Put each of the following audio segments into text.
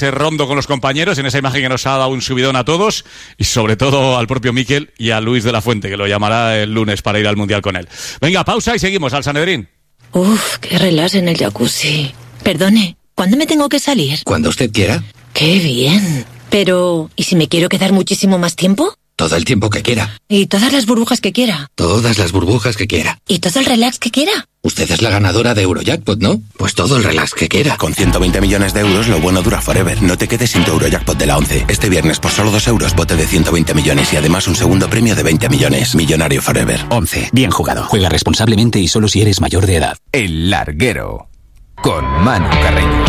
ese rondo con los compañeros, en esa imagen que nos ha dado un subidón a todos y sobre todo al propio Mikel y a Luis de la Fuente, que lo llamará el lunes para ir al Mundial con él. Venga, pausa y seguimos al Sanedrín. Uf, qué relax en el jacuzzi. Perdone, ¿cuándo me tengo que salir? Cuando usted quiera. ¡Qué bien! Pero, ¿y si me quiero quedar muchísimo más tiempo? Todo el tiempo que quiera. ¿Y todas las burbujas que quiera? Todas las burbujas que quiera. ¿Y todo el relax que quiera? Usted es la ganadora de Eurojackpot, ¿no? Pues todo el relax que quiera. Con 120 millones de euros, lo bueno dura forever. No te quedes sin tu Eurojackpot de la 11. Este viernes, por solo 2 euros, bote de 120 millones y además un segundo premio de 20 millones. Millonario forever. 11. Bien jugado. Juega responsablemente y solo si eres mayor de edad. El Larguero, con Manu Carreño.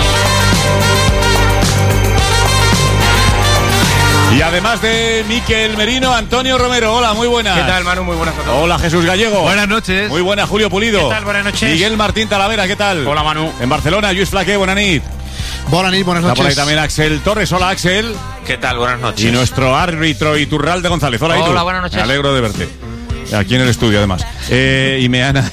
Y además de Mikel Merino, Antonio Romero. Hola, muy buenas. ¿Qué tal, Manu? Muy buenas a todos. Hola, Jesús Gallego. Buenas noches. Muy buena, Julio Pulido. ¿Qué tal? Buenas noches. Miguel Martín Talavera, ¿qué tal? Hola, Manu. En Barcelona, Lluís Flaqué, buenas noches. Buenas noches. Está por ahí también Axel Torres. Hola, Axel. ¿Qué tal? Buenas noches. Y nuestro árbitro Iturralde González. Hola, Itu. Hola, buenas noches. Me alegro de verte. Aquí en el estudio, además. Y Meana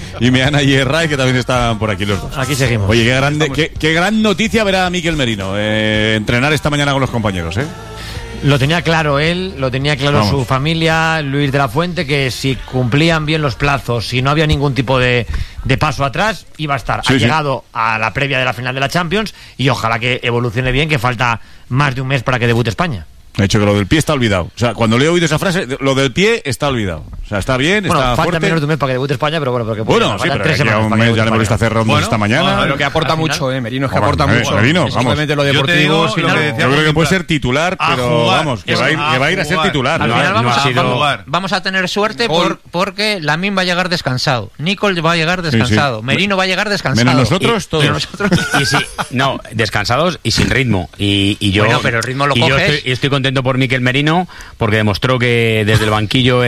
y Erray, que también están por aquí los dos. Aquí seguimos. Oye, qué gran noticia verá Mikel Merino. Entrenar esta mañana con los compañeros, ¿eh? Lo tenía claro él, lo tenía claro su familia, Luis de la Fuente, que si cumplían bien los plazos, si no había ningún tipo de paso atrás, iba a estar. Ha llegado a la previa de la final de la Champions y ojalá que evolucione bien, que falta más de un mes para que debute España. De hecho, que lo del pie está olvidado. O sea, cuando le he oído esa frase, lo del pie está olvidado. O sea, está bien, bueno, está fuerte. Falta menos de un mes para que debute España, pero bueno, porque bueno, sí, pero 3 semanas un mes ya le hemos visto hacer rondos esta mañana. Lo que aporta mucho, Merino, es que aporta mucho. Merino, vamos. Simplemente lo deportivo. Yo creo que puede ser titular, pero vamos, que va a ir a ser titular. Al final vamos a tener suerte porque Lamine va a llegar descansado, Nicol va a llegar descansado, Merino va a llegar descansado. Menos nosotros, todos. Y sí, no, descansados y sin ritmo. Y yo, bueno, pero el ritmo lo coges. Yo estoy contento por Mikel Merino, porque demostró que desde el banquillo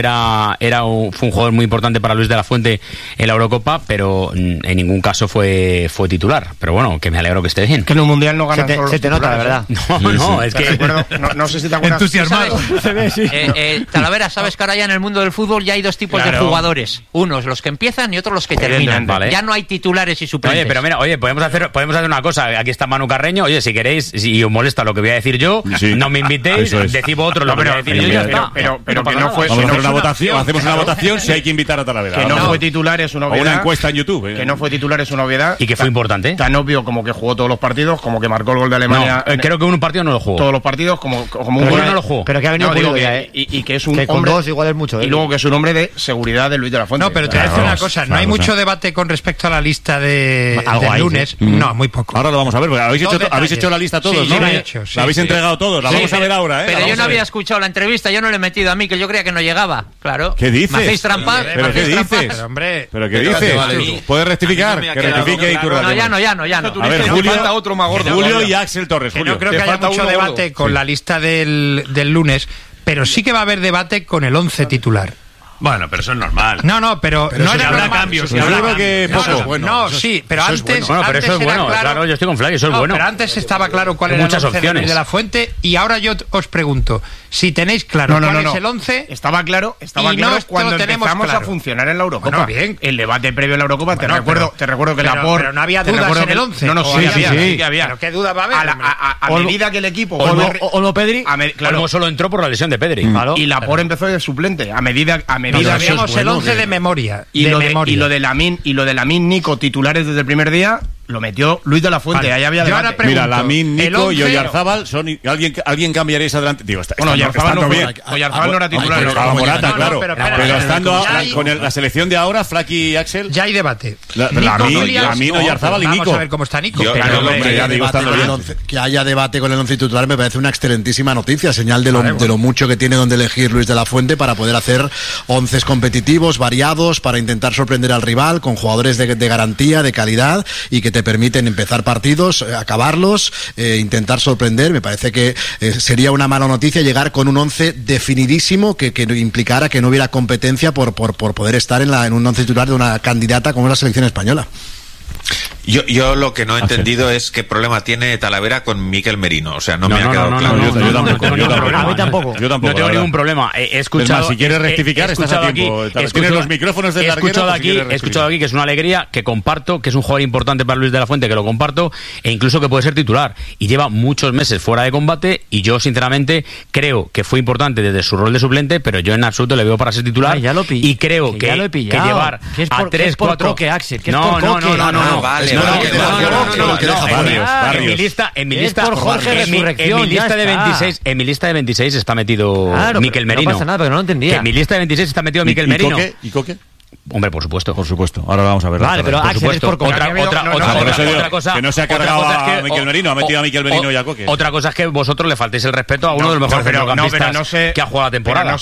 fue un jugador muy importante para Luis de la Fuente en la Eurocopa, pero en ningún caso fue titular. Pero bueno, que me alegro que esté bien. Que en un mundial no ganan se te nota, la verdad. No, es que no sé si te acuerdas. Entusiasmado. Talavera, sabes que ahora ya en el mundo del fútbol ya hay dos tipos de jugadores, unos los que empiezan y otros los que terminan. Vale. Ya no hay titulares y suplentes. Oye, pero mira, podemos hacer una cosa. Aquí está Manu Carreño. Oye, si queréis, si os molesta lo que voy a decir yo, no me invitéis, decido otro lo que voy a decir yo y ya está. Pero que no fue. Vamos a hacer una votación. Hacemos una votación si hay que invitar a Talavera. Que no fue titular es una obviedad. O una encuesta en YouTube. Que no fue titular es una obviedad. Y que fue importante. Tan obvio como que jugó todos los partidos, como que marcó el gol de Alemania. No, creo que un partido no lo jugó. Todos los partidos, como un gol no lo jugó. Pero que ha venido digo ya, y que es un que con hombre. Dos igual es mucho. Y luego que es un hombre de seguridad de Luis de la Fuente. No, pero te voy a decir una cosa. No hay mucho debate con respecto a la lista del lunes. No, muy poco. Ahora lo vamos a ver, porque habéis hecho la lista todos, ¿no? La habéis entregado todos. La vamos a ver ahora, ¿eh? Pero yo no había escuchado la entrevista, yo no le he metido a mí, que yo creía que no llegaba. Claro. ¿Qué dices? ¿Me hacéis trampa? ¿Pero qué dices? ¿Pero qué dices? ¿Puedes rectificar? Que rectifique y tú. No, ya no. A ver, Julio y Axel Torres. No creo que haya mucho debate con la lista del lunes, pero sí que va a haber debate con el 11 titular. Bueno, pero eso es normal. No, pero no era habrá normal. cambios. Yo creo que poco. No, sí, pero antes. Bueno, pero eso es bueno. Claro, yo estoy con Flavio, eso es bueno. Pero antes estaba claro cuál era el 11 de la Fuente, y ahora yo os pregunto si tenéis claro cuál es el 11. Estaba claro cuando empezamos a funcionar en la Eurocopa. Bueno, bien. El debate previo a la Eurocopa, te recuerdo que Laporte. Pero no había dudas en el 11. No, sí había. ¿Pero qué duda va a haber? A medida que el equipo. Olmo Pedri. Olmo solo entró por la lesión de Pedri. Y Laporte empezó de suplente. A medida que el 11 de memoria. Y lo de Lamine Nico titulares desde el primer día lo metió Luis de la Fuente. Vale. Ahí había debate. Mira, Lamine, Nico y Oyarzábal son. ¿Alguien cambiaría ese adelante? Digo, Oyarzábal no era titular. Estaba Morata, claro. Pero estando con la selección de ahora, Flaki y Axel. Ya hay debate. Lamine, Oyarzábal y Nico. Vamos a ver cómo está Nico. Que haya debate con el 11 titular me parece una excelentísima noticia, señal de lo mucho que tiene donde elegir Luis de la Fuente para poder hacer 11 competitivos, variados, para intentar sorprender al rival con jugadores de garantía, de calidad y que te permiten empezar partidos, acabarlos, intentar sorprender. Me parece que sería una mala noticia llegar con un 11 definidísimo que implicara que no hubiera competencia por poder estar en un 11 titular de una candidata como es la selección española. Yo lo que no he entendido es qué problema tiene Talavera con Mikel Merino. O sea, no me ha quedado claro. A mí tampoco. Yo tampoco. No tengo ningún problema. He escuchado. Si quieres rectificar, estás a tiempo. Tienes los micrófonos del larguero. He escuchado aquí que es una alegría, que comparto, que es un jugador importante para Luis de la Fuente, que lo comparto, e incluso que puede ser titular. Y lleva muchos meses fuera de combate, y yo, sinceramente, creo que fue importante desde su rol de suplente, pero yo en absoluto le veo para ser titular. Y creo que llevar a 3, 4. En mi lista de 26 está metido Mikel Merino. No pasa nada, pero no lo entendía. En mi lista de 26 está metido Mikel Merino. ¿Y Coque? Hombre, por supuesto. Ahora vamos a ver. Vale, pero Axel es por otra cosa. Que no se ha cargado a Mikel Merino, ha metido a Mikel Merino y a Coque. Otra cosa es que vosotros le faltéis el respeto a uno de los mejores centrocampistas que ha jugado la temporada.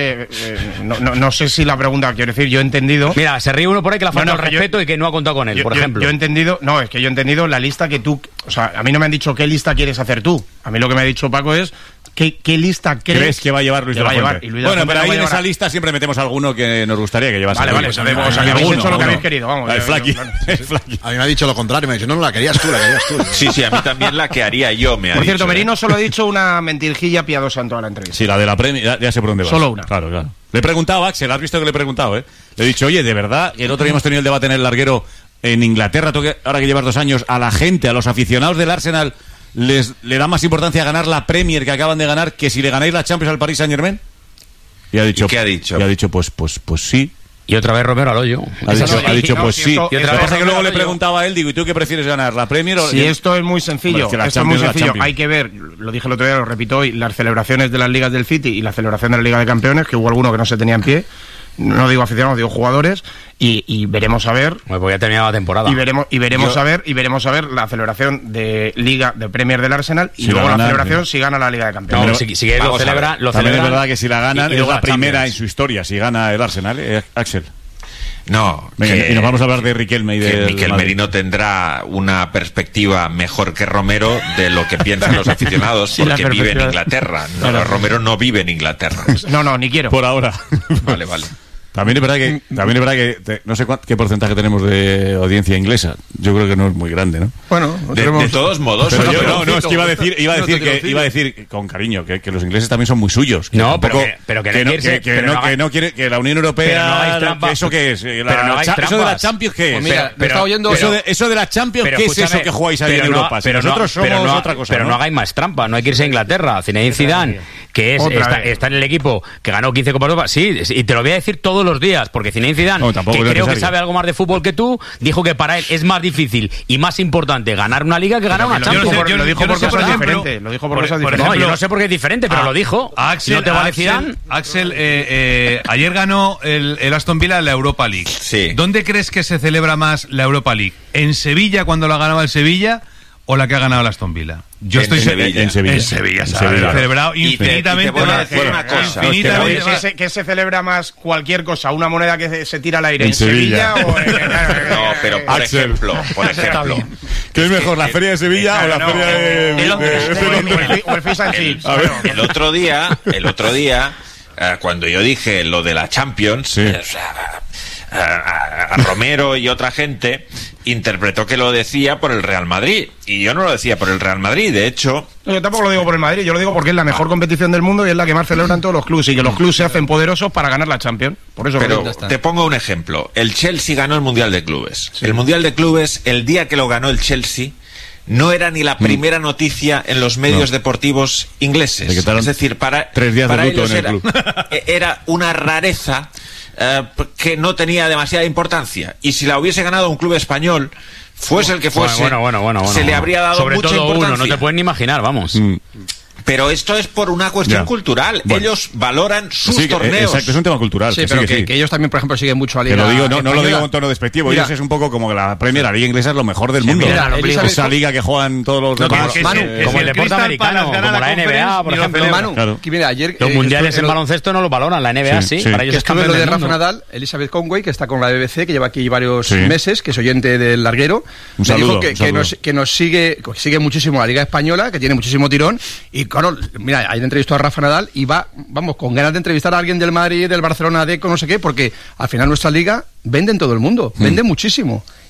No sé si la pregunta, quiero decir, yo he entendido. Mira, se ríe uno por ahí que le ha faltado el respeto y que no ha contado con él, por ejemplo. Yo he entendido, es que yo he entendido la lista que tú. O sea, a mí no me han dicho qué lista quieres hacer tú. A mí lo que me ha dicho Paco es. ¿Qué lista crees que va a llevar Luis de la Fuente? Bueno, pero ahí en esa lista siempre metemos alguno que nos gustaría que llevase. Vale, sabemos. O sea, que habéis hecho lo que habéis querido, vamos. El Flaqui. A mí me ha dicho lo contrario, me ha dicho, no, la querías tú. Sí, a mí también la que haría yo me ha dicho. Por cierto, Merino solo ha dicho una mentirjilla piadosa en toda la entrevista. Sí, la de la Premier, ya sé por dónde vas. Solo una. Claro. Le he preguntado a Axel, has visto que le he preguntado, Le he dicho, oye, de verdad, el otro día hemos tenido el debate en el larguero en Inglaterra, ahora que llevas 2 años, a la gente, a los aficionados del Arsenal, le da más importancia a ganar la Premier que acaban de ganar que si le ganáis la Champions al Paris Saint-Germain. Y ha dicho, ¿qué ha dicho? Y ha dicho, pues sí. Y otra vez Romero al hoyo. Ha dicho pues sí. Lo que pasa es que luego le preguntaba a él, digo, ¿y tú qué prefieres ganar, la Premier o...? Sí, esto es muy sencillo. Hay que ver, lo dije el otro día, lo repito hoy, las celebraciones de las ligas del City y la celebración de la Liga de Campeones, que hubo alguno que no se tenía en pie. No digo aficionados, digo jugadores, y veremos a ver. Pues ya terminado la temporada. Y veremos a ver la celebración de Liga de Premier del Arsenal y luego la celebración si gana la Liga de Campeones. No, si lo celebra. También es verdad que si la ganan es la primera en su historia, si gana el Arsenal, Axel. No, y nos vamos a hablar de Riquelme y de Mikel Merino tendrá una perspectiva mejor que Romero de lo que piensan los aficionados, porque vive en Inglaterra. Romero no vive en Inglaterra. No, ni quiero. Por ahora. Vale. También es verdad que no sé qué porcentaje tenemos de audiencia inglesa. Yo creo que no es muy grande, ¿no? Bueno, de todos modos. Es que iba a decir con cariño que los ingleses también son muy suyos. Que no, tampoco, pero que no quiere que la Unión Europea. ¿Eso qué es? ¿Eso de la Champions qué es? Pues mira, pero oyendo eso de la Champions, ¿qué es eso que jugáis ahí en Europa? Nosotros somos otra cosa. Pero no hagáis más trampa, no hay que irse a Inglaterra. Zinedine Zidane, que está en el equipo que ganó 15 Copas de Europa. Sí, y te lo voy a decir todos los días, porque Zinedine Zidane, que creo que sabe algo más de fútbol que tú, dijo que para él es más difícil y más importante ganar una liga que ganar una Champions. Lo dijo por cosas diferentes. No, yo no sé por qué es diferente, pero lo dijo. Axel, ¿no te vale Zidane? Axel, ayer ganó el Aston Villa la Europa League. Sí. ¿Dónde crees que se celebra más la Europa League? ¿En Sevilla cuando la ganaba el Sevilla o la que ha ganado el Aston Villa? Yo estoy en Sevilla. Se ha celebrado infinitamente más. ¿Qué se celebra más cualquier cosa? ¿Una moneda que se tira al aire en Sevilla? No, pero por ejemplo. ¿Qué es mejor, la feria de Sevilla o la feria de Londres? O el Fish and Chips. El otro día, cuando yo dije lo de la Champions, a Romero y otra gente interpretó que lo decía por el Real Madrid, y yo no lo decía por el Real Madrid. De hecho, yo tampoco lo digo por el Madrid, yo lo digo porque es la mejor competición del mundo y es la que más celebran todos los clubes, y que los clubes se hacen poderosos para ganar la Champions. Por eso. Pero te pongo un ejemplo. El Chelsea ganó el Mundial de Clubes. El Mundial de Clubes, el día que lo ganó el Chelsea, no era ni la primera noticia en los medios deportivos ingleses. Es decir, para ellos era una rareza que no tenía demasiada importancia, y si la hubiese ganado un club español, fuese el que fuese, se le habría dado sobre mucha todo importancia. No te pueden ni imaginar, vamos. Pero esto es por una cuestión cultural. Bueno. Ellos valoran sus torneos. Exacto, es un tema cultural. Sí, pero que ellos también, por ejemplo, siguen mucho a Liga. Te lo digo, no lo digo con tono despectivo. Mira, ellos es un poco como que la Premier, la Liga inglesa es lo mejor del mundo. Mira, esa liga que juegan todos los demás. Como el deporte americano, como la NBA, por ejemplo. Manu, mira, ayer, los mundiales en baloncesto no los valoran, la NBA sí. Para ellos es campeón del mundo. Lo de Rafa Nadal, Elizabeth Conway, que está con la BBC, que lleva aquí varios meses, que es oyente del larguero, un saludo, que nos sigue muchísimo la Liga Española, que tiene muchísimo tirón, y claro, mira, ayer entrevistó a Rafa Nadal y vamos con ganas de entrevistar a alguien del Madrid, del Barcelona, de no sé qué, porque al final nuestra liga vende en todo el mundo, vende muchísimo.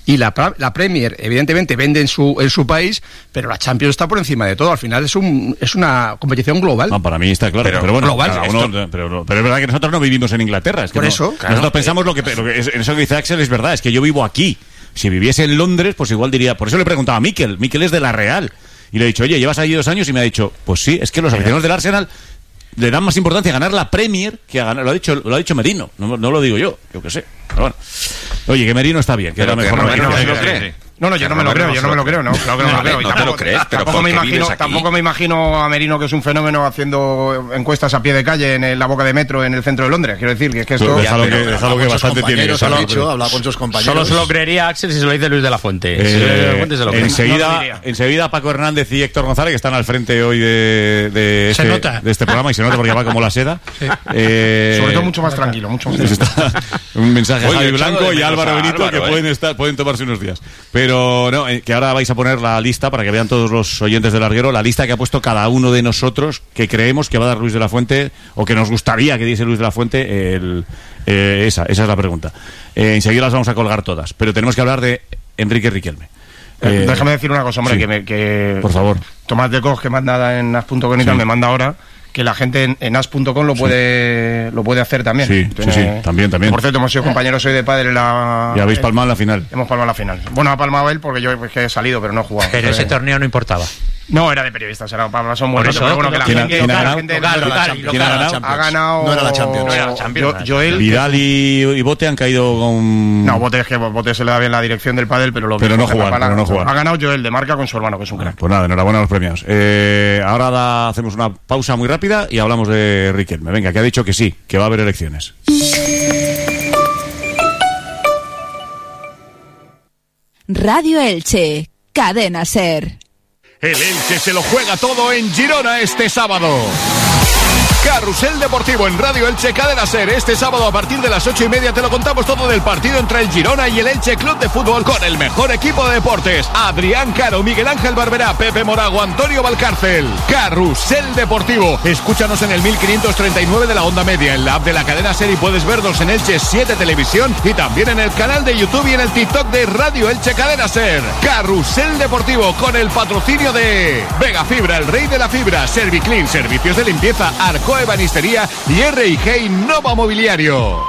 Y la Premier, evidentemente, vende en su país, pero la Champions está por encima de todo. Al final es una competición global. No, para mí está claro. Pero bueno, global, pero es verdad que nosotros no vivimos en Inglaterra. Es que por eso. Nosotros pensamos eso que dice Axel es verdad, es que yo vivo aquí. Si viviese en Londres, pues igual diría... Por eso le preguntaba a Mikel. Mikel es de La Real. Y le he dicho, oye, llevas allí 2 años, y me ha dicho, pues sí, es que los aficionados del Arsenal le dan más importancia a ganar la Premier que a ganar... Lo ha dicho Merino, no lo digo yo qué sé. Pero bueno. Oye, que Merino está bien, que era mejor. No, yo no me lo creo, no. Claro que no me lo creo. No te lo crees, pero tampoco me imagino a Merino, que es un fenómeno, haciendo encuestas a pie de calle en la boca de metro en el centro de Londres. Quiero decir que esto... Déjalo que bastante tiene. Habla con sus compañeros. Solo se lo creería Axel si se lo dice Luis de la Fuente. Enseguida Paco Hernández y Héctor González, que están al frente hoy de este programa, y se nota porque va como la seda. Sobre todo mucho más tranquilo, un mensaje a Javi Blanco y Álvaro Benito, que pueden tomarse unos días. Pero no, que ahora vais a poner la lista para que vean todos los oyentes del Larguero, la lista que ha puesto cada uno de nosotros, que creemos que va a dar Luis de la Fuente, o que nos gustaría que diese Luis de la Fuente. Esa es la pregunta. Enseguida las vamos a colgar todas, pero tenemos que hablar de Enrique Riquelme. Déjame decir una cosa, hombre, sí, que por favor. Tomás de Cos, que manda en as.com y tal, me manda ahora que la gente en as.com lo puede hacer también. Sí, también. Por cierto, hemos sido compañeros hoy de padre y habéis palmado en la final. Hemos palmado en la final. Bueno, ha palmado él porque yo he salido, pero no he jugado. Pero ese torneo no importaba. No, era de periodistas, son buenos. Pero bueno, que la gente ha ganado. No era la Champions. Joel, Vidal y Bote han caído con... No, Bote se le da bien la dirección del pádel, pero no jugar. Ha ganado Joel de Marca con su hermano, que es un crack. Pues nada, enhorabuena a los premios. Ahora hacemos una pausa muy rápida y hablamos de Riquelme. Venga, que ha dicho que sí, que va a haber elecciones. Radio Elche, Cadena SER. El Elche se lo juega todo en Girona este sábado. Carrusel Deportivo en Radio Elche, Cadena SER. Este sábado a partir de las 8:30 te lo contamos todo del partido entre el Girona y el Elche Club de Fútbol, con el mejor equipo de deportes: Adrián Caro, Miguel Ángel Barberá, Pepe Morago, Antonio Valcárcel. Carrusel Deportivo. Escúchanos en el 1539 de la onda media, en la app de la Cadena SER, y puedes vernos en Elche 7 Televisión y también en el canal de YouTube y en el TikTok de Radio Elche, Cadena SER. Carrusel Deportivo, con el patrocinio de Vega Fibra, el rey de la fibra, Serviclean, servicios de limpieza, Arco Ebanistería y R&G Innova Mobiliario.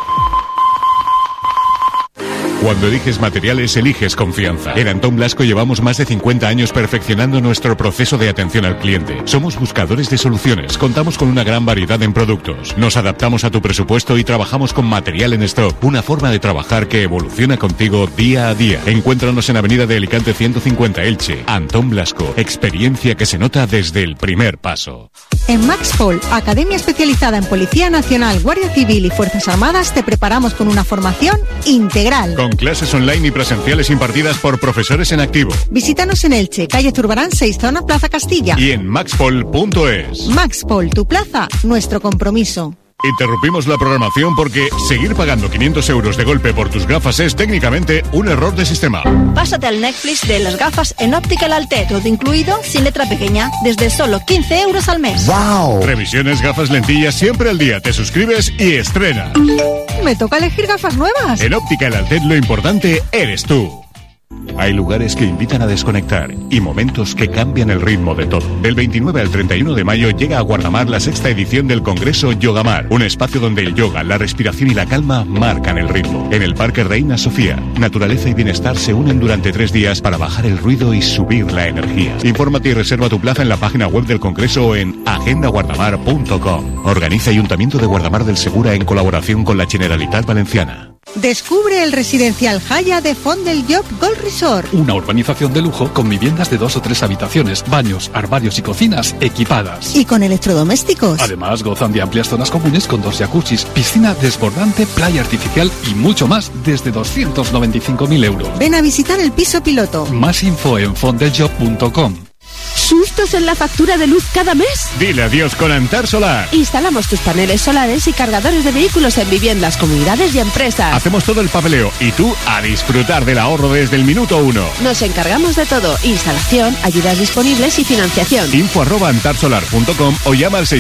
Cuando eliges materiales, eliges confianza. En Antón Blasco llevamos más de 50 años perfeccionando nuestro proceso de atención al cliente. Somos buscadores de soluciones. Contamos con una gran variedad en productos. Nos adaptamos a tu presupuesto y trabajamos con material en stock. Una forma de trabajar que evoluciona contigo día a día. Encuéntranos en Avenida de Alicante 150 Elche. Antón Blasco. Experiencia que se nota desde el primer paso. En Maxpol, academia especializada en Policía Nacional, Guardia Civil y Fuerzas Armadas, te preparamos con una formación integral. Con clases online y presenciales impartidas por profesores en activo. Visítanos en Elche, calle Zurbarán 6, zona Plaza Castilla. Y en maxpol.es. Maxpol, tu plaza, nuestro compromiso. Interrumpimos la programación porque seguir pagando 500 euros de golpe por tus gafas es técnicamente un error de sistema. Pásate al Netflix de las gafas en Optical Alté, todo incluido, sin letra pequeña, desde solo 15 euros al mes. ¡Wow! Revisiones, gafas, lentillas, siempre al día. Te suscribes y estrenas. Me toca elegir gafas nuevas. En Optical Alté lo importante eres tú. Hay lugares que invitan a desconectar y momentos que cambian el ritmo de todo. Del 29 al 31 de mayo llega a Guardamar la 6ª edición del Congreso Yogamar, un espacio donde el yoga, la respiración y la calma marcan el ritmo. En el Parque Reina Sofía, naturaleza y bienestar se unen durante 3 días para bajar el ruido y subir la energía. Infórmate y reserva tu plaza en la página web del Congreso o en agendaguardamar.com. Organiza Ayuntamiento de Guardamar del Segura en colaboración con la Generalitat Valenciana. Descubre el residencial Haya de Font del Llop Gold Resort. Una urbanización de lujo con viviendas de 2 o 3 habitaciones, baños, armarios y cocinas equipadas. Y con electrodomésticos. Además, gozan de amplias zonas comunes con 2 jacuzzis, piscina desbordante, playa artificial y mucho más desde 295.000 euros. Ven a visitar el piso piloto. Más info en fontdeljob.com. ¿Sustos en la factura de luz cada mes? Dile adiós con Antar Solar. Instalamos tus paneles solares y cargadores de vehículos en viviendas, comunidades y empresas. Hacemos todo el papeleo y tú a disfrutar del ahorro desde el minuto 1. Nos encargamos de todo: instalación, ayudas disponibles y financiación. info@antarsolar.com o llama al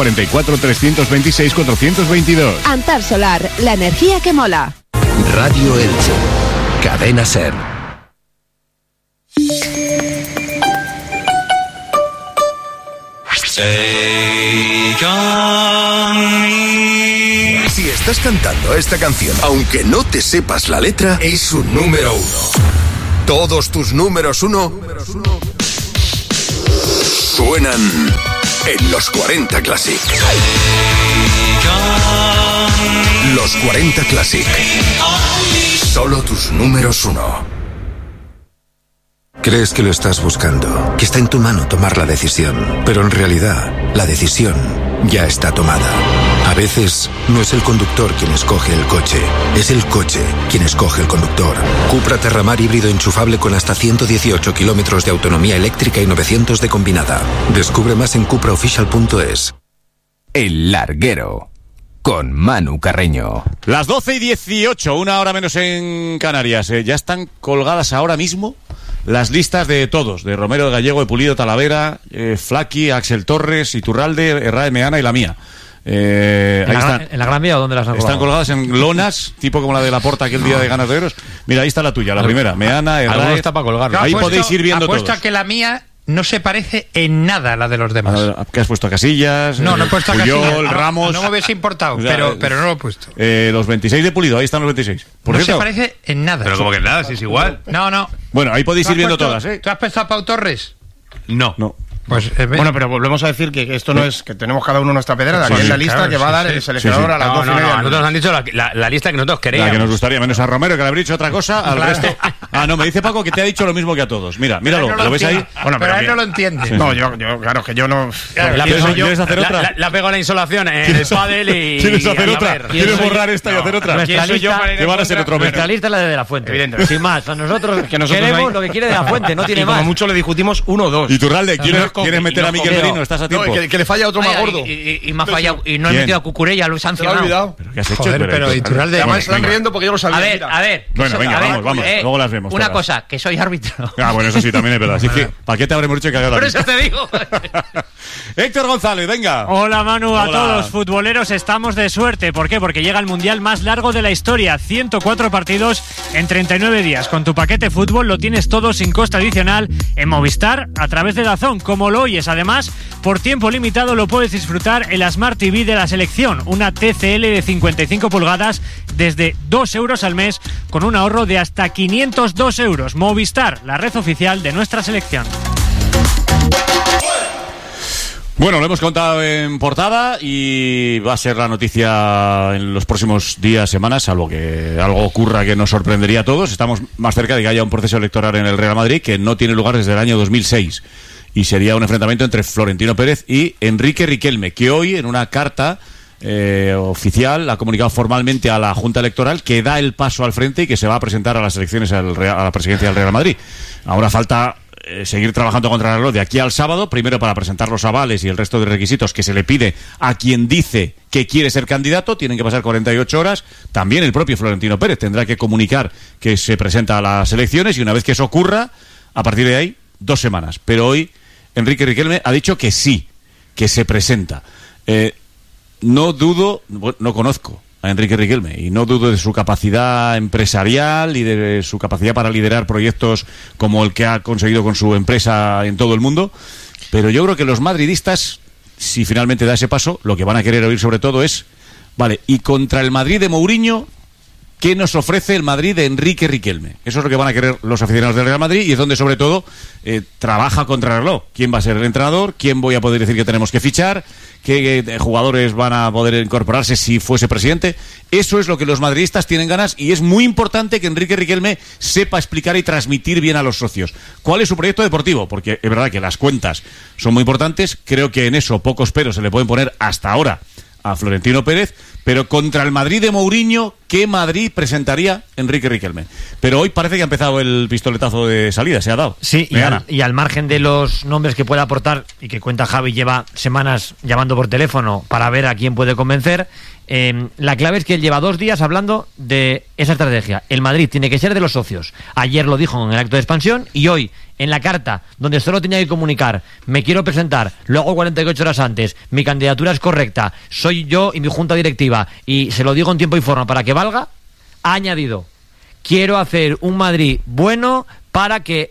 644 326 422. Antar Solar, la energía que mola. Radio Elche, Cadena SER. Si estás cantando esta canción, aunque no te sepas la letra, es un número 1. Todos tus números 1 suenan en los 40 Classic. Los 40 Classic. Solo tus números 1. Crees que lo estás buscando, que está en tu mano tomar la decisión, pero en realidad la decisión ya está tomada. A veces no es el conductor quien escoge el coche, es el coche quien escoge el conductor. Cupra Terramar híbrido enchufable con hasta 118 kilómetros de autonomía eléctrica y 900 de combinada. Descubre más en cupraofficial.es. El Larguero, con Manu Carreño. Las 12:18, una hora menos en Canarias. Ya están colgadas ahora mismo las listas de todos, de Romero, de Gallego, de Pulido, Talavera, Flaqui, Axel Torres, Iturralde, Herrera, Meana y la mía. Ahí están. ¿En la Gran Vía o dónde las han colgado? Están colgadas en lonas, tipo como la de Laporta aquel día de Ganas de Euros. Mira, ahí está la tuya, la primera. Meana, Herrera. Está para colgarlo. Ahí podéis ir viendo todos. Apuesto a que la mía no se parece en nada a la de los demás. ¿Qué has puesto? ¿Casillas? No, no he puesto a Casillas. Ramos. No me hubiese importado, pero no lo he puesto. Los 26 de Pulido, ahí están los 26. No cierto, se parece en nada. Pero como que nada, si es igual. No. Bueno, ahí podéis ir viendo todas, ¿eh? ¿Tú has puesto a Pau Torres? No. Pues, bueno, pero volvemos a decir que esto no es que tenemos cada uno nuestra pedrada, que es la lista que va a dar el seleccionador a las 12:30. Nosotros nos han dicho la lista que nosotros queríamos. La que nos gustaría, menos a Romero, que le habría dicho otra cosa, al resto. No, me dice Paco que te ha dicho lo mismo que a todos. Míralo, ¿lo ves ahí? Bueno, pero él no lo entiende. No, yo, claro, que yo no. ¿Quieres hacer otra? La pego la insolación en el pádel y. ¿Quieres hacer otra? ¿Quieres borrar esta y hacer otra? Que van a ser otro menos. Nuestra lista es la de la Fuente. Evidentemente. Sin más, nosotros queremos lo que quiere de la Fuente, no tiene más. Como mucho le discutimos 1 o 2. Y Turralde, ¿quieres meter a Miquel Merino? ¿Estás a tiempo? Que le falla otro más gordo. Y me ha fallado. Y no he metido a Cucurella, lo he sancionado. ¿Pero qué has hecho? Pero Iturralde. Además están riendo porque yo lo sabía. A ver. Bueno, venga, vamos. Luego las vemos. Una cosa, que soy árbitro. Bueno, eso sí, también es verdad. Así que, ¿para qué te habremos dicho que haga la lista? Por eso te digo. Héctor González, venga. Hola, Manu, a todos. Futboleros, estamos de suerte. ¿Por qué? Porque llega el mundial más largo de la historia. 104 partidos en 39 días. Con tu paquete fútbol lo tienes todo sin coste adicional en Movistar a través de DAZN, como lo oyes. Además, por tiempo limitado lo puedes disfrutar en la Smart TV de la selección, una TCL de 55 pulgadas desde 2 euros al mes, con un ahorro de hasta 502 euros. Movistar, la red oficial de nuestra selección. Bueno, lo hemos contado en portada y va a ser la noticia en los próximos días, semanas, salvo que algo ocurra que nos sorprendería a todos. Estamos más cerca de que haya un proceso electoral en el Real Madrid que no tiene lugar desde el año 2006. Y sería un enfrentamiento entre Florentino Pérez y Enrique Riquelme, que hoy en una carta oficial ha comunicado formalmente a la Junta Electoral que da el paso al frente y que se va a presentar a las elecciones a la presidencia del Real Madrid. Ahora falta seguir trabajando contra el reloj de aquí al sábado, primero para presentar los avales y el resto de requisitos que se le pide a quien dice que quiere ser candidato. Tienen que pasar 48 horas. También el propio Florentino Pérez tendrá que comunicar que se presenta a las elecciones y una vez que eso ocurra, a partir de ahí, 2 semanas. Pero hoy Enrique Riquelme ha dicho que sí, que se presenta. No dudo, no conozco a Enrique Riquelme y no dudo de su capacidad empresarial y de su capacidad para liderar proyectos como el que ha conseguido con su empresa en todo el mundo, pero yo creo que los madridistas, si finalmente da ese paso, lo que van a querer oír sobre todo es, vale, y contra el Madrid de Mourinho, ¿qué nos ofrece el Madrid de Enrique Riquelme? Eso es lo que van a querer los aficionados del Real Madrid y es donde sobre todo trabaja contra el reloj. ¿Quién va a ser el entrenador? ¿Quién voy a poder decir que tenemos que fichar? ¿Qué jugadores van a poder incorporarse si fuese presidente? Eso es lo que los madridistas tienen ganas y es muy importante que Enrique Riquelme sepa explicar y transmitir bien a los socios. ¿Cuál es su proyecto deportivo? Porque es verdad que las cuentas son muy importantes. Creo que en eso pocos peros se le pueden poner hasta ahora a Florentino Pérez, pero contra el Madrid de Mourinho, ¿qué Madrid presentaría Enrique Riquelme? Pero hoy parece que ha empezado el pistoletazo de salida, se ha dado. Sí, y al margen de los nombres que pueda aportar y que cuenta Javi, lleva semanas llamando por teléfono para ver a quién puede convencer. La clave es que él lleva 2 días hablando de esa estrategia. El Madrid tiene que ser de los socios. Ayer lo dijo en el acto de expansión y hoy en la carta donde solo tenía que comunicar: me quiero presentar, lo hago 48 horas antes, mi candidatura es correcta, soy yo y mi junta directiva y se lo digo en tiempo y forma para que valga, ha añadido: quiero hacer un Madrid bueno para que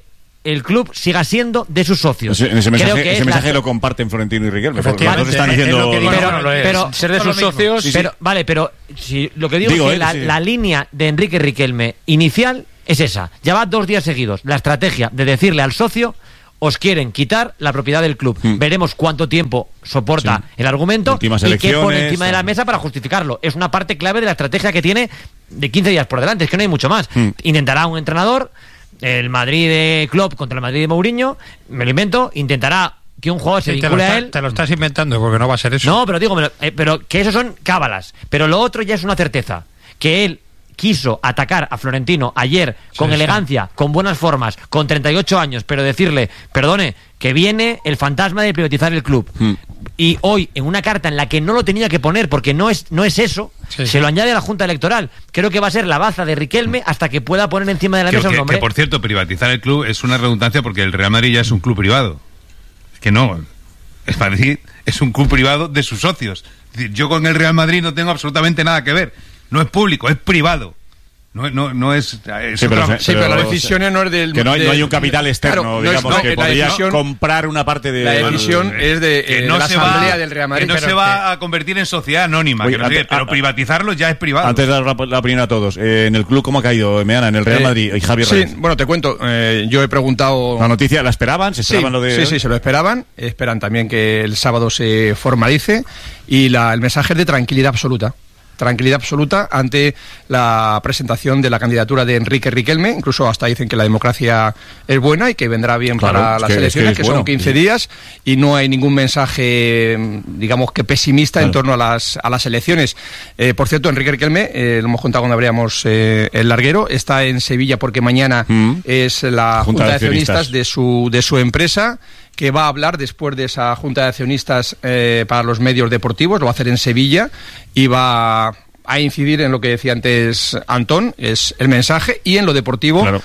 el club siga siendo de sus socios. Ese mensaje lo comparten Florentino y Riquelme. Los dos están diciendo... Pero ser de sus socios... Pero si lo que digo es que la línea de Enrique Riquelme inicial es esa. Ya va 2 días seguidos. La estrategia de decirle al socio: os quieren quitar la propiedad del club. Veremos cuánto tiempo soporta el argumento y qué pone encima de la mesa para justificarlo. Es una parte clave de la estrategia que tiene de 15 días por delante. Es que no hay mucho más. Intentará un entrenador, el Madrid de Klopp contra el Madrid de Mourinho, me lo invento, intentará que un jugador se vincule a él. Te lo estás inventando, porque no va a ser eso. No, pero digo, pero que eso son cábalas. Pero lo otro ya es una certeza. Que él quiso atacar a Florentino ayer con elegancia, con buenas formas, con 38 años, pero decirle: perdone, que viene el fantasma de privatizar el club. Y hoy, en una carta en la que no lo tenía que poner, porque no es eso, se lo añade a la Junta Electoral. Creo que va a ser la baza de Riquelme hasta que pueda poner encima de la mesa un nombre. Que, por cierto, privatizar el club es una redundancia, porque el Real Madrid ya es un club privado. Es que no, es Madrid, es un club privado de sus socios. Es decir, yo con el Real Madrid no tengo absolutamente nada que ver. No es público, es privado. No es... pero la decisión no es del... Que no hay un capital externo, digamos, que podría comprar una parte de... La decisión es de la Asamblea del Real Madrid. Que no se va a convertir en sociedad anónima, pero privatizarlo ya es privado. Antes de dar la opinión a todos, en el club, ¿cómo ha caído Meana, en el Real Madrid y Javier Reyes? Sí, bueno, te cuento, yo he preguntado... ¿La noticia la esperaban? ¿Se esperaban lo de...? Sí, se lo esperaban. Esperan también que el sábado se formalice, y el mensaje es de tranquilidad absoluta ante la presentación de la candidatura de Enrique Riquelme. Incluso hasta dicen que la democracia es buena y que vendrá bien para las elecciones, que son 15 días, y no hay ningún mensaje, digamos, que pesimista en torno a las elecciones. Por cierto, Enrique Riquelme, lo hemos contado cuando abríamos el larguero, está en Sevilla porque mañana es la Junta de Accionistas de su empresa, que va a hablar después de esa junta de accionistas para los medios deportivos. Lo va a hacer en Sevilla y va a incidir en lo que decía antes Antón, es el mensaje, y en lo deportivo. Claro.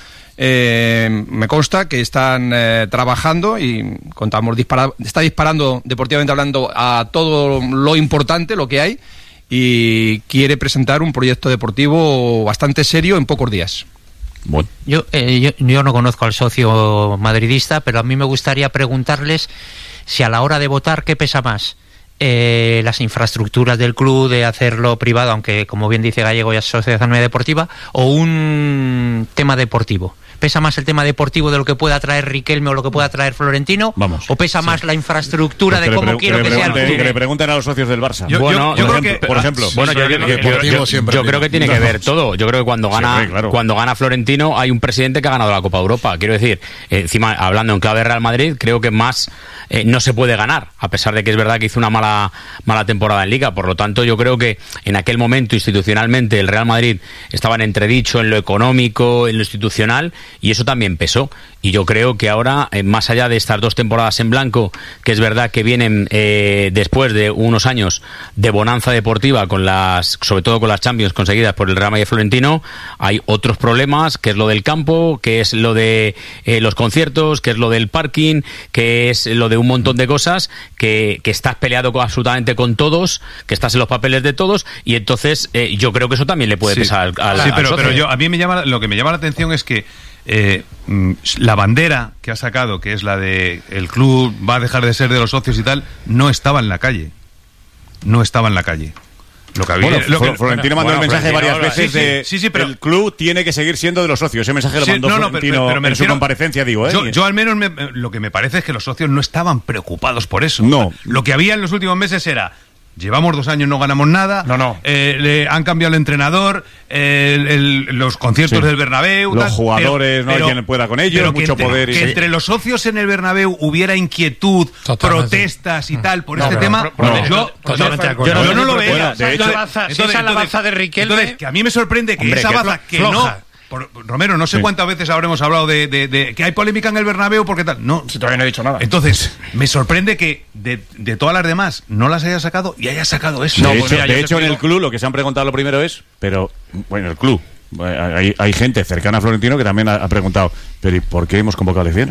Me consta que están trabajando y está disparando, deportivamente hablando, a todo lo importante, lo que hay, y quiere presentar un proyecto deportivo bastante serio en pocos días. Bueno. Yo no conozco al socio madridista, pero a mí me gustaría preguntarles si a la hora de votar, ¿qué pesa más? Las infraestructuras del club, de hacerlo privado, aunque como bien dice Gallego ya es sociedad anónima deportiva, o un tema deportivo. ¿Pesa más el tema deportivo de lo que pueda traer Riquelme o lo que pueda traer Florentino? Vamos. ¿O pesa más la infraestructura de cómo quiero que sea el club? Que le pregunten a los socios del Barça. Yo creo que, por ejemplo. Bueno, yo creo que tiene que ver todo. Yo creo que cuando gana Florentino hay un presidente que ha ganado la Copa de Europa. Quiero decir, encima, hablando en clave Real Madrid, creo que más no se puede ganar, a pesar de que es verdad que hizo una mala temporada en Liga. Por lo tanto, yo creo que en aquel momento, institucionalmente, el Real Madrid estaba en entredicho en lo económico, en lo institucional, y eso también pesó. Y yo creo que ahora, más allá de estas 2 temporadas en blanco, que es verdad que vienen después de unos años de bonanza deportiva, sobre todo con las Champions conseguidas por el Real Madrid Florentino, hay otros problemas, que es lo del campo, que es lo de los conciertos, que es lo del parking, que es lo de un montón de cosas, que estás peleado absolutamente con todos, que estás en los papeles de todos, y entonces yo creo que eso también le puede pesar al socio. Pero a mí lo que me llama la atención es que la bandera que ha sacado, que es la de el club va a dejar de ser de los socios y tal, no estaba en la calle. Lo que había, Florentino mandó el mensaje varias veces pero el club tiene que seguir siendo de los socios. Ese mensaje lo mandó Florentino en su comparecencia, digo. Yo al menos lo que me parece es que los socios no estaban preocupados por eso. No. Lo que había en los últimos meses era: llevamos 2 años, no ganamos nada. Le han cambiado el entrenador, los conciertos del Bernabéu. Los jugadores, no hay quien pueda con ellos, mucho poder. Que entre los socios en el Bernabéu hubiera inquietud, protestas y tal por este tema. Yo no lo veo. Esa es la baza de Riquelme. Entonces, que a mí me sorprende que esa baza que no... Romero, no sé cuántas veces habremos hablado de que hay polémica en el Bernabéu porque tal. No, si todavía no he dicho nada. Entonces, me sorprende que de todas las demás no las haya sacado y haya sacado eso. De hecho, en el club lo que se han preguntado lo primero es, pero bueno, el club, hay gente cercana a Florentino que también ha preguntado, pero ¿y por qué hemos convocado elecciones?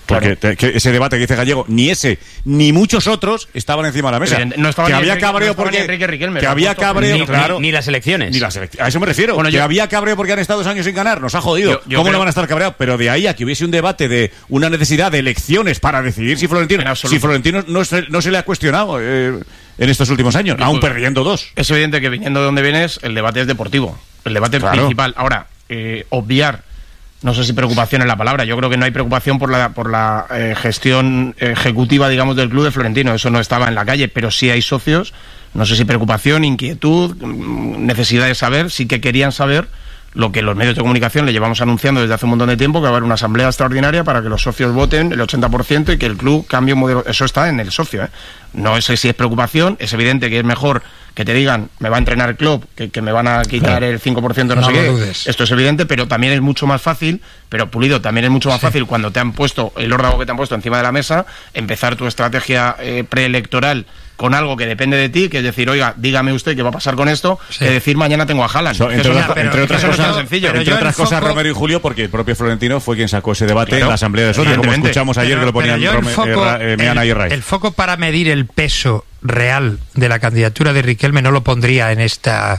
Porque ese debate que dice Gallego, ni ese, ni muchos otros estaban encima de la mesa. No que había cabreo porque... Que había cabreo, claro. Ni las elecciones. A eso me refiero. Bueno, que había cabreo porque han estado 2 años sin ganar. Nos ha jodido. ¿Cómo no van a estar cabreados? Pero de ahí a que hubiese un debate de una necesidad de elecciones para decidir si Florentino no se le ha cuestionado en estos últimos años, aún perdiendo 2. Es evidente que viniendo de donde vienes, el debate es deportivo. El debate principal. Ahora, obviar... No sé si preocupación es la palabra. Yo creo que no hay preocupación por la gestión ejecutiva, digamos, del club de Florentino. Eso no estaba en la calle, pero sí hay socios. No sé si preocupación, inquietud, necesidad de saber. Sí que querían saber lo que los medios de comunicación le llevamos anunciando desde hace un montón de tiempo, que va a haber una asamblea extraordinaria para que los socios voten el 80% y que el club cambie un modelo. Eso está en el socio, ¿eh? No sé si es preocupación. Es evidente que es mejor que te digan, me va a entrenar el club, que me van a quitar el 5% no sé qué. Dudes. Esto es evidente, pero también es mucho más fácil, pero Pulido, también es mucho más fácil cuando te han puesto el órdago que te han puesto encima de la mesa, empezar tu estrategia preelectoral con algo que depende de ti, que es decir, oiga, dígame usted qué va a pasar con esto, que decir mañana tengo a Haaland. Entre otras cosas, Romero y Julio, porque el propio Florentino fue quien sacó ese debate en la Asamblea de Socios, como escuchamos ayer que lo ponían Meana y Ray. El foco para medir el peso real de la candidatura de Riquelme no lo pondría en esta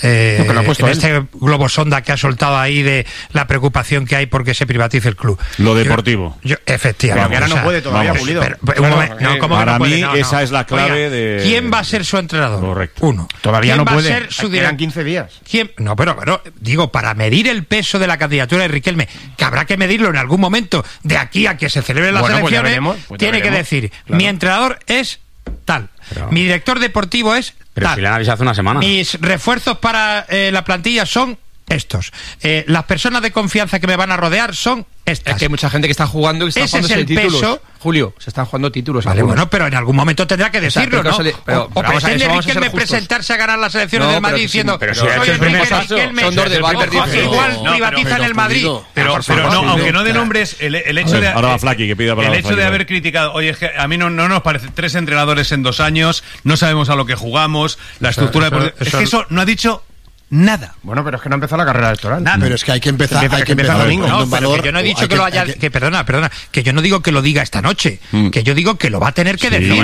este globo sonda que ha soltado ahí de la preocupación que hay porque se privatice el club. Lo deportivo. Efectivamente. Ahora no puede todavía, Pulido. Para mí esa es la clave de... ¿Quién va a ser su entrenador? Correcto. Uno. Todavía no puede. Ser su Quedan 15 días. No, pero digo, para medir el peso de la candidatura de Riquelme, que habrá que medirlo en algún momento de aquí a que se celebren las elecciones, tiene que decir, mi entrenador es tal. Mi director deportivo es pero tal. Si le han avisado hace una semana. Mis refuerzos para la plantilla son estos. Las personas de confianza que me van a rodear son estas. Es que hay mucha gente que está jugando y está jugando títulos. Peso. Julio, se están jugando títulos. Vale, bueno, pero en algún momento tendrá que decirlo, ¿no? O pretende Riquelme presentarse a ganar las elecciones del Madrid diciendo soy Enrique Riquelme. Son 2 debates diferentes. Igual privatizan el Madrid. Pero no, aunque no de nombres, el hecho de... Ahora va Flaky, que pida el hecho de haber criticado, oye, es que a mí no nos parece 3 entrenadores en 2 años, no sabemos a lo que jugamos, la estructura de... Es que eso no ha dicho... nada. Bueno, pero es que no ha empezado la carrera electoral. Nada. Pero es que hay que empezar domingo. No, pero que yo no he dicho que lo haya... Perdona, que yo no digo que lo diga esta noche, que yo digo que lo va a tener que decir.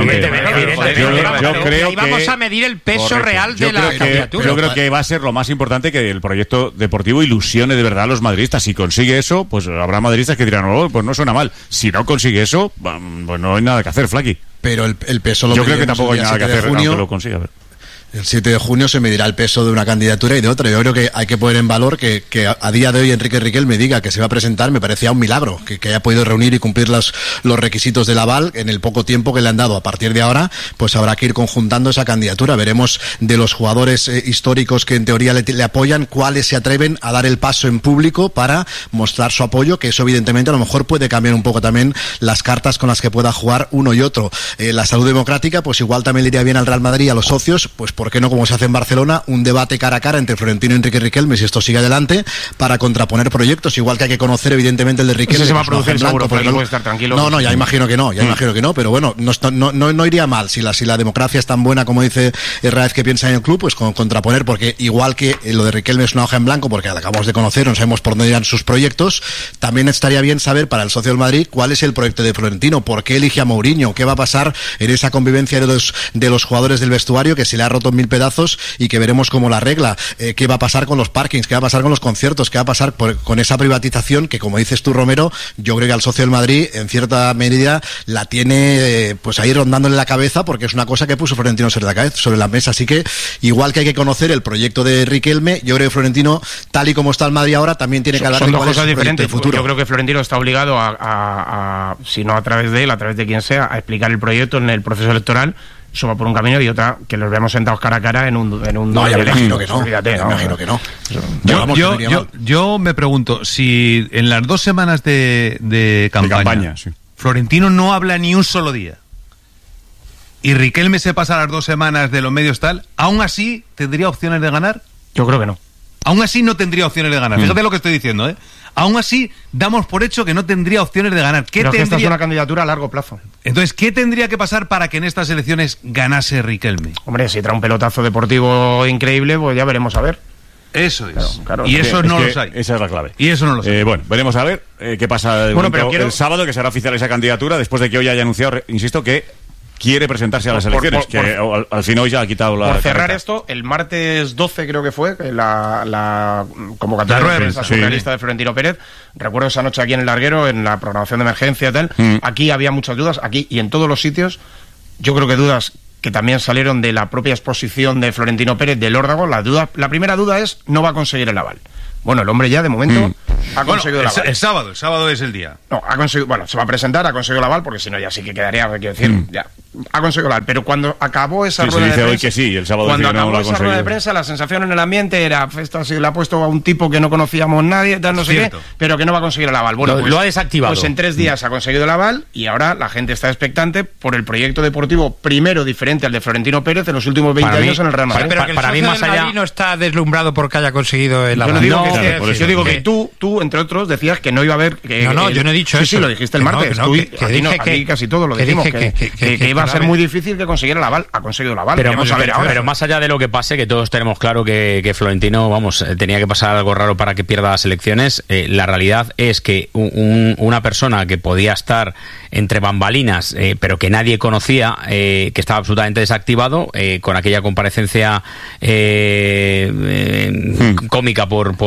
Yo creo que... vamos a medir el peso real de la candidatura. Yo creo que va a ser lo más importante, que el proyecto deportivo ilusione de verdad a los madridistas. Si consigue eso, pues habrá madridistas que dirán, oh, pues no suena mal. Si no consigue eso, pues no hay nada que hacer, Flaky. Pero el peso lo... Yo creo que tampoco hay nada que hacer, aunque lo consiga. El 7 de junio se medirá el peso de una candidatura y de otra. Yo creo que hay que poner en valor que a día de hoy Enrique Riquelme diga que se va a presentar. Me parecía un milagro que haya podido reunir y cumplir los requisitos del aval en el poco tiempo que le han dado. A partir de ahora, pues habrá que ir conjuntando esa candidatura. Veremos de los jugadores históricos que en teoría le apoyan, cuáles se atreven a dar el paso en público para mostrar su apoyo, que eso evidentemente a lo mejor puede cambiar un poco también las cartas con las que pueda jugar uno y otro. La salud democrática, pues igual también le iría bien al Real Madrid y a los socios, pues ¿por qué no, como se hace en Barcelona, un debate cara a cara entre Florentino y Enrique Riquelme, si esto sigue adelante, para contraponer proyectos? Igual que hay que conocer evidentemente el de Riquelme. Ese se va a producir seguro, porque no puede estar tranquilo. No, ya imagino que no, pero bueno, no iría mal si la democracia es tan buena como dice Herráez que piensa en el club, pues contraponer, porque igual que lo de Riquelme es una hoja en blanco, porque la acabamos de conocer, no sabemos por dónde irán sus proyectos, también estaría bien saber para el socio del Madrid cuál es el proyecto de Florentino, por qué elige a Mourinho, qué va a pasar en esa convivencia de los jugadores del vestuario, que se le ha roto en 1000 pedazos y que veremos cómo la arregla, qué va a pasar con los parkings, qué va a pasar con los conciertos, qué va a pasar con esa privatización que, como dices tú, Romero, yo creo que al socio del Madrid en cierta medida la tiene pues ahí rondándole la cabeza, porque es una cosa que puso Florentino sobre la mesa. Así que igual que hay que conocer el proyecto de Riquelme, yo creo que Florentino, tal y como está el Madrid ahora, también tiene que hablar de cuál es su proyecto de futuro. Yo creo que Florentino está obligado a, si no a través de él, a través de quien sea, a explicar el proyecto en el proceso electoral. Eso va por un camino, y otra que los veamos sentados cara a cara en un no, ya me imagino que no. Olvídate, me imagino que no. Yo me pregunto si en las 2 semanas de campaña sí, Florentino no habla ni un solo día y Riquelme se pasa las 2 semanas de los medios tal, ¿aún así tendría opciones de ganar? Yo creo que no. Aún así no tendría opciones de ganar. Fíjate lo que estoy diciendo, ¿eh? Aún así, damos por hecho que no tendría opciones de ganar. Pero esta es una candidatura a largo plazo. Entonces, ¿qué tendría que pasar para que en estas elecciones ganase Riquelme? Hombre, si trae un pelotazo deportivo increíble, pues ya veremos a ver. Eso es. Claro, y eso no los hay. Esa es la clave. Y eso no los hay. Bueno, veremos a ver qué pasa el sábado, que será oficial esa candidatura, después de que hoy haya anunciado, insisto, que quiere presentarse a las elecciones, al fin hoy ya ha quitado la... Por cerrar esto, el martes 12 creo que fue, la convocatoria de prensa surrealista de Florentino Pérez. Recuerdo esa noche aquí en el Larguero, en la programación de emergencia y tal. Aquí había muchas dudas, aquí y en todos los sitios. Yo creo que dudas que también salieron de la propia exposición de Florentino Pérez del Órdago. La primera duda es, no va a conseguir el aval. Bueno, el hombre ya de momento ha conseguido el aval. El sábado es el día. No, ha conseguido, se va a presentar, ha conseguido el aval, porque si no ya sí que quedaría, quiero decir, ya ha conseguido el aval. Pero cuando acabó esa rueda de prensa, hoy que sí, el sábado cuando acabó esa rueda de prensa, la sensación en el ambiente era, esto así le ha puesto a un tipo que no conocíamos nadie, tal, no sé qué, pero que no va a conseguir el aval. Bueno, lo ha desactivado. Pues en 3 días ha conseguido el aval y ahora la gente está expectante por el proyecto deportivo primero diferente al de Florentino Pérez en los últimos 20 años en el Real Madrid. Pero que para mí más allá no está deslumbrado porque haya conseguido el aval. Yo digo que tú, entre otros, decías que no iba a haber... yo no he dicho eso. Sí, lo dijiste el martes. Aquí casi todo lo dijimos. Que iba a ser muy difícil que consiguiera el aval. Ha conseguido el aval. Pero más allá de lo que pase, que todos tenemos claro que Florentino, tenía que pasar algo raro para que pierda las elecciones. La realidad es que una persona que podía estar entre bambalinas, pero que nadie conocía, que estaba absolutamente desactivado, con aquella comparecencia cómica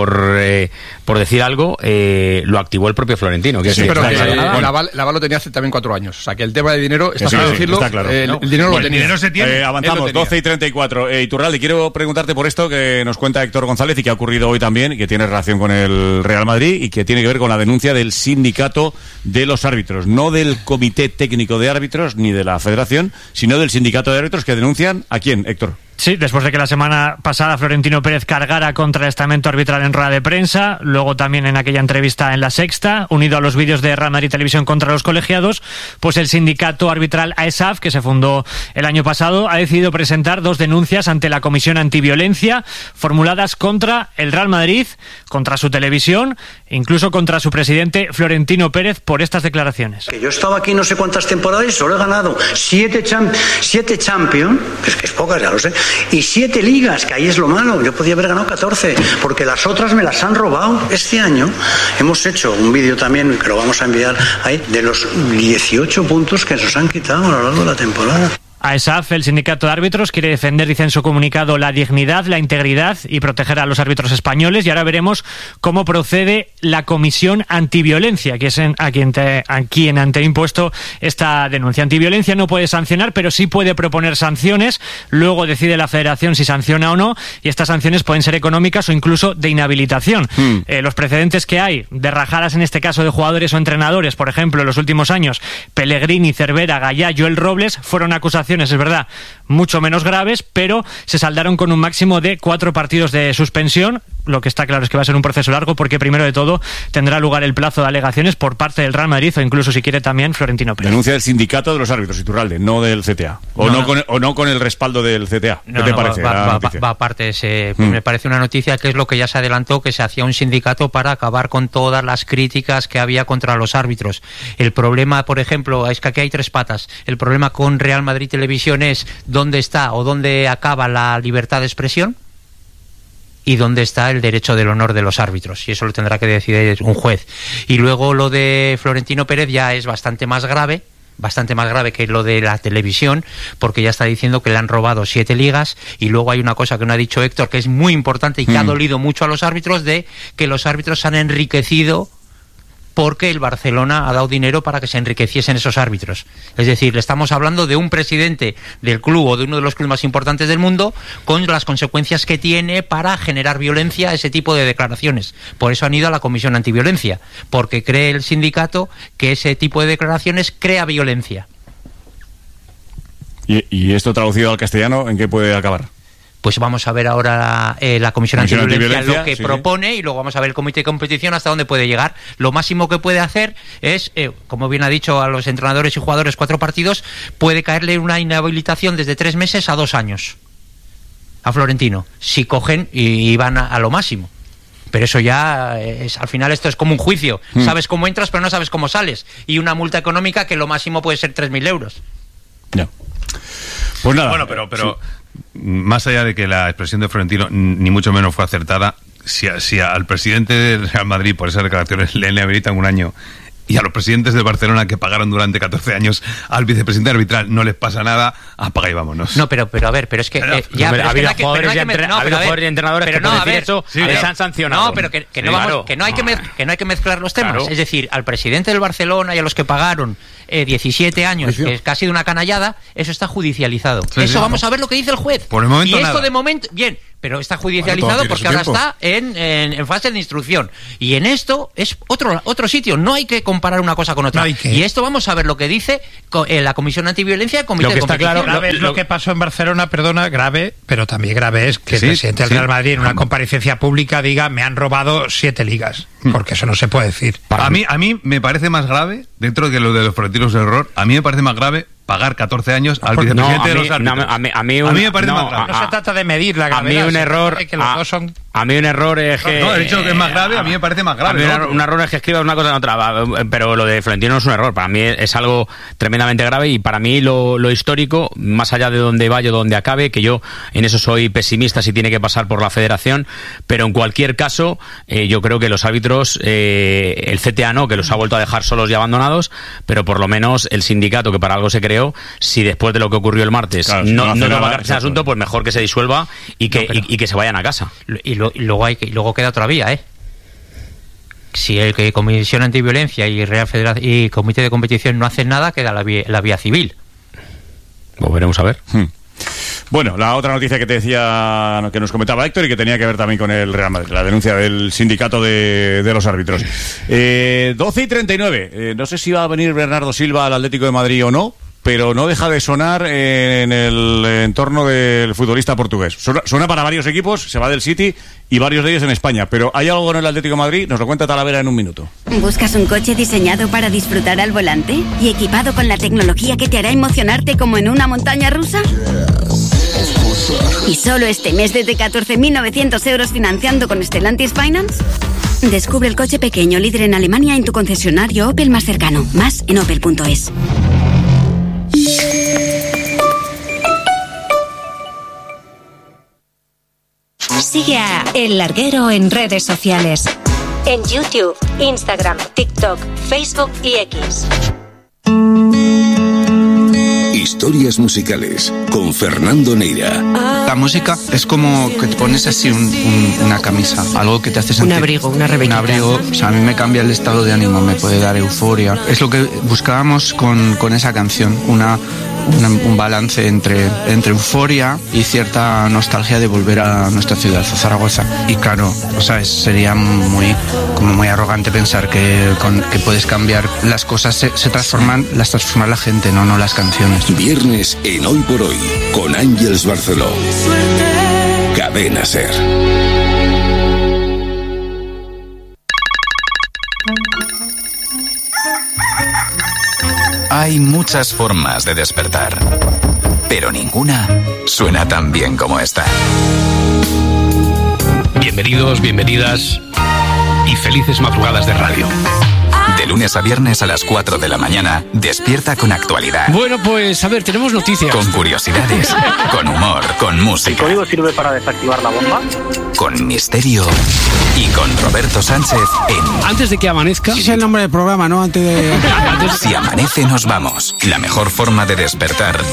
por decir algo, lo activó el propio Florentino. Pero el aval lo tenía hace también 4 años. O sea, que el tema de dinero, está claro decirlo, está claro. El dinero lo tenía. El dinero se tiene. Avanzamos, 12:34. Iturralde, quiero preguntarte por esto que nos cuenta Héctor González y que ha ocurrido hoy también, y que tiene relación con el Real Madrid y que tiene que ver con la denuncia del sindicato de los árbitros, no del Comité Técnico de Árbitros ni de la Federación, sino del sindicato de árbitros, que denuncian ¿a quién, Héctor? Sí, después de que la semana pasada Florentino Pérez cargara contra el estamento arbitral en rueda de prensa, luego también en aquella entrevista en La Sexta, unido a los vídeos de Real Madrid Televisión contra los colegiados, pues el sindicato arbitral AESAF, que se fundó el año pasado, ha decidido presentar 2 denuncias ante la Comisión Antiviolencia, formuladas contra el Real Madrid, contra su televisión, incluso contra su presidente Florentino Pérez, por estas declaraciones. Que yo he estado aquí no sé cuántas temporadas y solo he ganado 7 Champions, que es pocas, ya lo sé, y 7 ligas, que ahí es lo malo. Yo podía haber ganado 14, porque las otras me las han robado. Este año hemos hecho un vídeo también, que lo vamos a enviar ahí, de los 18 puntos que nos han quitado a lo largo de la temporada. AESAF, el sindicato de árbitros, quiere defender, dice en su comunicado, la dignidad, la integridad y proteger a los árbitros españoles. Y ahora veremos cómo procede la Comisión Antiviolencia, que es a quien ante impuesto esta denuncia. Antiviolencia no puede sancionar, pero sí puede proponer sanciones. Luego decide la Federación si sanciona o no, y estas sanciones pueden ser económicas o incluso de inhabilitación. Los precedentes que hay de rajadas, en este caso de jugadores o entrenadores, por ejemplo, en los últimos años, Pellegrini, Cervera, Gallá, Joel Robles, fueron acusaciones, es verdad, mucho menos graves, pero se saldaron con un máximo de 4 partidos de suspensión. Lo que está claro es que va a ser un proceso largo, porque primero de todo tendrá lugar el plazo de alegaciones por parte del Real Madrid, o incluso, si quiere, también Florentino Pérez. Denuncia del sindicato de los árbitros, Iturralde, no del CTA. No con el respaldo del CTA. ¿Qué te parece? Va aparte. Me parece una noticia que es lo que ya se adelantó, que se hacía un sindicato para acabar con todas las críticas que había contra los árbitros. El problema, por ejemplo, es que aquí hay 3 patas. El problema con Real Madrid Televisión es dónde está o dónde acaba la libertad de expresión y dónde está el derecho del honor de los árbitros, y eso lo tendrá que decidir un juez. Y luego lo de Florentino Pérez ya es bastante más grave que lo de la televisión, porque ya está diciendo que le han robado 7 ligas. Y luego hay una cosa que no ha dicho Héctor, que es muy importante y que ha dolido mucho a los árbitros, de que los árbitros se han enriquecido porque el Barcelona ha dado dinero para que se enriqueciesen esos árbitros. Es decir, le estamos hablando de un presidente del club, o de uno de los clubes más importantes del mundo, con las consecuencias que tiene para generar violencia, ese tipo de declaraciones. Por eso han ido a la Comisión Antiviolencia, porque cree el sindicato que ese tipo de declaraciones crea violencia. ¿Y esto traducido al castellano, en qué puede acabar? Pues vamos a ver ahora la Comisión Antiviolencia lo que propone, y luego vamos a ver el Comité de Competición hasta dónde puede llegar. Lo máximo que puede hacer es, como bien ha dicho, a los entrenadores y jugadores 4 partidos, puede caerle una inhabilitación desde 3 meses a 2 años a Florentino, si cogen y van a lo máximo. Pero eso ya es, al final esto es como un juicio. Sabes cómo entras, pero no sabes cómo sales. Y una multa económica que lo máximo puede ser 3.000 euros. No. Pues nada. Bueno, pero más allá de que la expresión de Florentino ni mucho menos fue acertada, si al presidente del Real Madrid por esas declaraciones le habilitan un año y a los presidentes de Barcelona que pagaron durante 14 años al vicepresidente arbitral no les pasa nada, apaga y vámonos. No, pero a ver, pero es que ha habido jugadores y entrenadores que por decir eso les han sancionado. No, pero que no hay que mezclar los temas. Claro. Es decir, al presidente del Barcelona y a los que pagaron 17 años, que es casi de una canallada, eso está judicializado. Eso vamos a ver lo que dice el juez. Por el momento y esto nada. de momento, bien, pero está judicializado porque ahora está en fase de instrucción. Y en esto es otro sitio. No hay que comparar una cosa con otra. Y esto vamos a ver lo que dice la Comisión Antiviolencia y el Comité de Competición. Claro, lo que pasó en Barcelona, grave, pero también grave es que el presidente del Real Madrid en una comparecencia pública diga me han robado 7 ligas. Porque eso no se puede decir. A mí me parece más grave, dentro de que lo de los Florentinos es error, a mí me parece más grave pagar 14 años al vicepresidente de los árbitros. A mí me parece más grave. No se trata de medir la gravedad. A mí un error es que... No, he dicho que es más grave, a mí me parece más grave. A mí un error es que escribas una cosa en otra, pero lo de Florentino no es un error. Para mí es algo tremendamente grave y para mí lo histórico, más allá de donde vaya o donde acabe, que yo en eso soy pesimista si tiene que pasar por la federación, pero en cualquier caso, yo creo que los árbitros, el CTA no, que los ha vuelto a dejar solos y abandonados, pero por lo menos el sindicato, que para algo se creó, si después de lo que ocurrió el martes no va a cargarse el asunto, pues mejor que se disuelva y que se vayan a casa. Y luego queda otra vía, Si el que Comisión Antiviolencia y Real Federación y Comité de Competición no hacen nada, queda la vía civil. Lo veremos a ver. Bueno, la otra noticia que te decía, que nos comentaba Héctor y que tenía que ver también con el Real Madrid, la denuncia del sindicato de los árbitros. 12:39. No sé si va a venir Bernardo Silva al Atlético de Madrid o no, pero no deja de sonar en el entorno del futbolista portugués. Suena para varios equipos, se va del City y varios de ellos en España, pero ¿hay algo en el Atlético de Madrid? Nos lo cuenta Talavera en un minuto. ¿Buscas un coche diseñado para disfrutar al volante y equipado con la tecnología que te hará emocionarte como en una montaña rusa? ¿Y solo este mes desde 14.900 euros financiando con Stellantis Finance? Descubre el coche pequeño líder en Alemania en tu concesionario Opel más cercano. Más en opel.es. Sigue a El Larguero en redes sociales. En YouTube, Instagram, TikTok, Facebook y X. Historias musicales con Fernando Neira. La música es como que te pones así una camisa, algo que te hace sentir... Un abrigo, una rebellita. Un abrigo, o sea, a mí me cambia el estado de ánimo, me puede dar euforia. Es lo que buscábamos con esa canción, un balance entre euforia y cierta nostalgia de volver a nuestra ciudad, a Zaragoza. Y claro, o sea, sería muy arrogante pensar que puedes cambiar las cosas, se transforman, las transforma la gente, no las canciones. Viernes en Hoy por Hoy con Ángeles Barceló. Cadena SER. Hay muchas formas de despertar, pero ninguna suena tan bien como esta. Bienvenidos, bienvenidas y felices madrugadas de radio. De lunes a viernes a las 4 de la mañana, despierta con actualidad. Bueno, pues a ver, tenemos noticias. Con curiosidades, con humor, con música. ¿El código sirve para desactivar la bomba? Con misterio y con Roberto Sánchez en... Antes de que amanezca... Sí, es el nombre del programa, ¿no? Antes de... Si amanece nos vamos. La mejor forma de despertar